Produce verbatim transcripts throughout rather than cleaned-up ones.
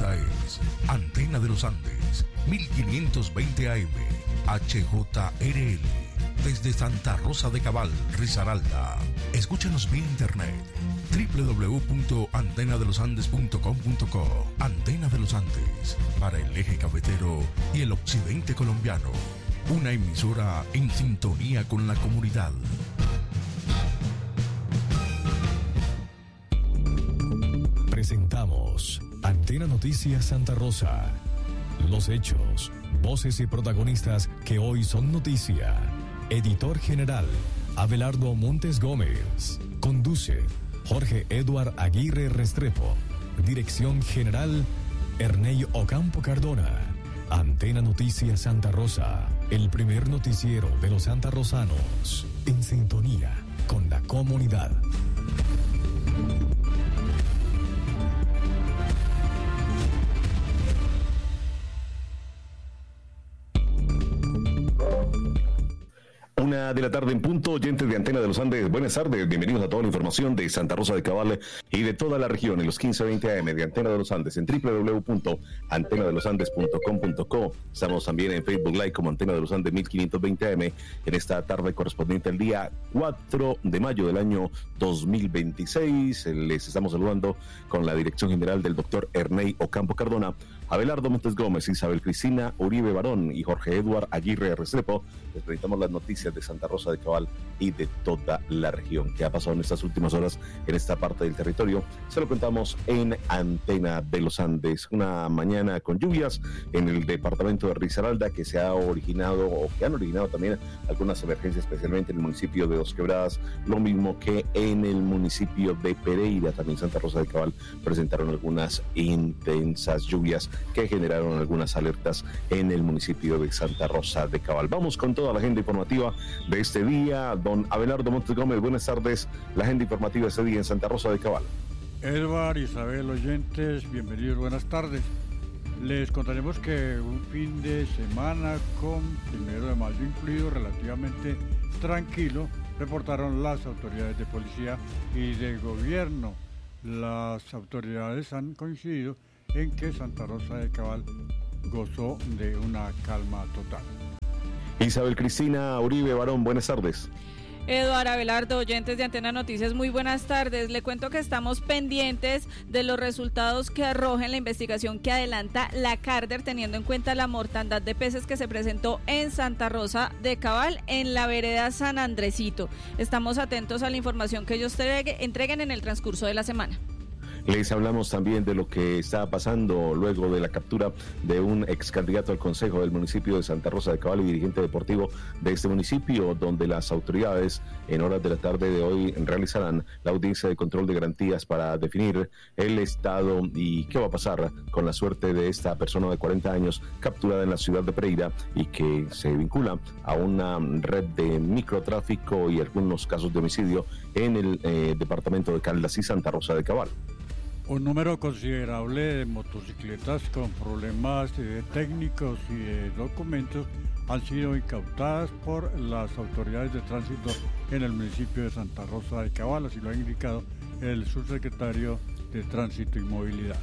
Esta es Antena de los Andes, mil quinientos veinte A M, H J R L, desde Santa Rosa de Cabal, Risaralda. Escúchanos vía internet, doble u doble u doble u punto antena de los andes punto com punto co. Antena de los Andes, para el eje cafetero y el occidente colombiano. Una emisora en sintonía con la comunidad. Presentamos Antena Noticias Santa Rosa. Los hechos, voces y protagonistas que hoy son noticia. Editor general, Abelardo Montes Gómez. Conduce, Jorge Eduard Aguirre Restrepo. Dirección general, Ernei Ocampo Cardona. Antena Noticias Santa Rosa, el primer noticiero de los santarrosanos, en sintonía con la comunidad. Una de la tarde en punto, oyentes de Antena de los Andes, buenas tardes, bienvenidos a toda la información de Santa Rosa de Cabal y de toda la región en los quince veinte A M de Antena de los Andes en doble u doble u doble u punto antena de los andes punto com punto co. Estamos también en Facebook Live como Antena de los Andes mil quinientos veinte A M en esta tarde correspondiente al día cuatro de mayo del año dos mil veintiséis. Les estamos saludando con la dirección general del doctor Ernei Ocampo Cardona, Abelardo Montes Gómez, Isabel Cristina Uribe Barón y Jorge Eduard Aguirre Restrepo. Les presentamos las noticias de Santa Rosa de Cabal y de toda la región. ¿Qué ha pasado en estas últimas horas en esta parte del territorio? Se lo contamos en Antena de los Andes. Una mañana con lluvias en el departamento de Risaralda que se ha originado o que han originado también algunas emergencias, especialmente en el municipio de Dos Quebradas, lo mismo que en el municipio de Pereira. También Santa Rosa de Cabal presentaron algunas intensas lluvias que generaron algunas alertas en el municipio de Santa Rosa de Cabal. Vamos con toda la agenda informativa de este día. Don Abelardo Montes Gómez, buenas tardes. La agenda informativa de este día en Santa Rosa de Cabal. Edward, Isabel, oyentes, bienvenidos, buenas tardes. Les contaremos que un fin de semana con primero de mayo incluido relativamente tranquilo, reportaron las autoridades de policía y de gobierno. Las autoridades han coincidido en que Santa Rosa de Cabal gozó de una calma total. Isabel Cristina Uribe Barón, buenas tardes. Eduardo, Abelardo, oyentes de Antena Noticias, muy buenas tardes. Le cuento que estamos pendientes de los resultados que arrojen la investigación que adelanta la Carder, teniendo en cuenta la mortandad de peces que se presentó en Santa Rosa de Cabal, en la vereda San Andresito. Estamos atentos a la información que ellos entreguen en el transcurso de la semana. Les hablamos también de lo que está pasando luego de la captura de un ex candidato al consejo del municipio de Santa Rosa de Cabal y dirigente deportivo de este municipio, donde las autoridades en horas de la tarde de hoy realizarán la audiencia de control de garantías para definir el estado y qué va a pasar con la suerte de esta persona de cuarenta años capturada en la ciudad de Pereira y que se vincula a una red de microtráfico y algunos casos de homicidio en el eh, departamento de Caldas y Santa Rosa de Cabal. Un número considerable de motocicletas con problemas eh, técnicos y de documentos han sido incautadas por las autoridades de tránsito en el municipio de Santa Rosa de Cabal, así lo ha indicado el subsecretario de Tránsito y Movilidad.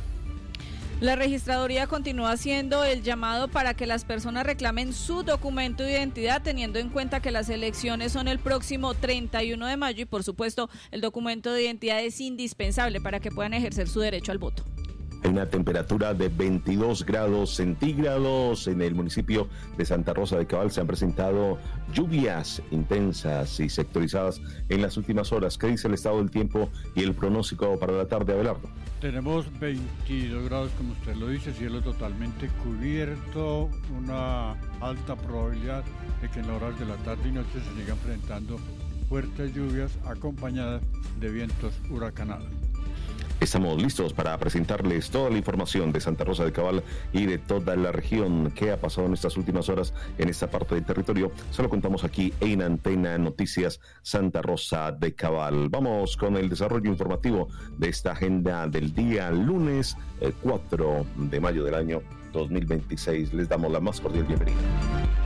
La registraduría continúa haciendo el llamado para que las personas reclamen su documento de identidad, teniendo en cuenta que las elecciones son el próximo treinta y uno de mayo y, por supuesto, el documento de identidad es indispensable para que puedan ejercer su derecho al voto. Hay una temperatura de veintidós grados centígrados en el municipio de Santa Rosa de Cabal. Se han presentado lluvias intensas y sectorizadas en las últimas horas. ¿Qué dice el estado del tiempo y el pronóstico para la tarde, Abelardo? Tenemos veintidós grados, como usted lo dice, cielo totalmente cubierto, una alta probabilidad de que en las horas de la tarde y noche se sigan presentando fuertes lluvias acompañadas de vientos huracanados. Estamos listos para presentarles toda la información de Santa Rosa de Cabal y de toda la región. ¿Qué ha pasado en estas últimas horas en esta parte del territorio? Se lo contamos aquí en Antena Noticias Santa Rosa de Cabal. Vamos con el desarrollo informativo de esta agenda del día lunes cuatro de mayo del año dos mil veintiséis. Les damos la más cordial bienvenida.